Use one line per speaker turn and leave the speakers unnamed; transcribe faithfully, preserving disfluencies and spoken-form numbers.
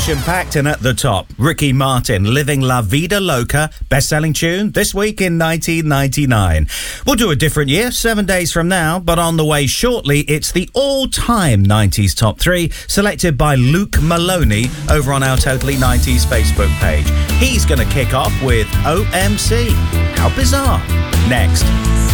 Action-packed and at the top. Ricky Martin, Living La Vida Loca, best-selling tune this week in nineteen ninety-nine. We'll do a different year, seven days from now, but on the way shortly, it's the all-time nineties top three, selected by Luke Maloney over on our Totally nineties Facebook page. He's going to kick off with O M C. How bizarre. Next.